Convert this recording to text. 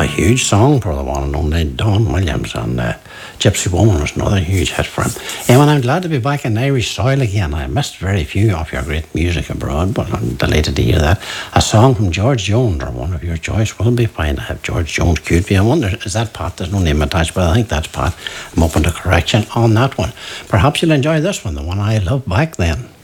A huge song for the one and only Don Williams, and Gypsy Woman was another huge hit for him. Well, I'm glad to be back in Irish soil again. I missed very few of your great music abroad, but I'm delighted to hear that. A song from George Jones, or one of your choice, will be fine. I have George Jones queued for you. I wonder, is that Pat? There's no name attached, but I think that's Pat. I'm open to correction on that one. Perhaps you'll enjoy this one, the one I loved back then.